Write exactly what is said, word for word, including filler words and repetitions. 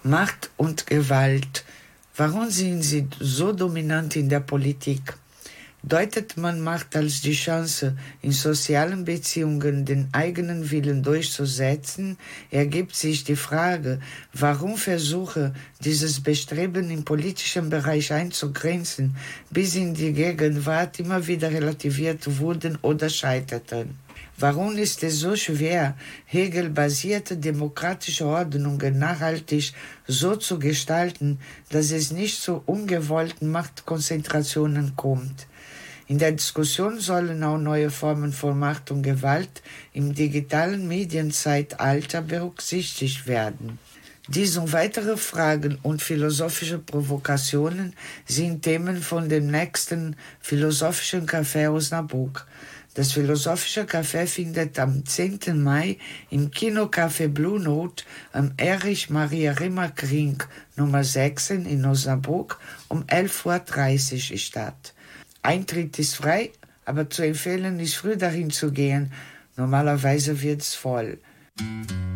Macht und Gewalt. Warum sind sie so dominant in der Politik? Deutet man Macht als die Chance, in sozialen Beziehungen den eigenen Willen durchzusetzen, ergibt sich die Frage, warum Versuche, dieses Bestreben im politischen Bereich einzugrenzen, bis in die Gegenwart immer wieder relativiert wurden oder scheiterten. Warum ist es so schwer, regelbasierte demokratische Ordnungen nachhaltig so zu gestalten, dass es nicht zu ungewollten Machtkonzentrationen kommt? In der Diskussion sollen auch neue Formen von Macht und Gewalt im digitalen Medienzeitalter berücksichtigt werden. Diese und weitere Fragen und philosophische Provokationen sind Themen von dem nächsten Philosophischen Café Osnabrück. Das Philosophische Café findet am zehnten Mai im Kinocafé Blue Note am Erich-Maria-Remarque-Ring Nummer sechzehn in Osnabrück um elf Uhr dreißig statt. Eintritt ist frei, aber zu empfehlen ist, früh dahin zu gehen. Normalerweise wird es voll.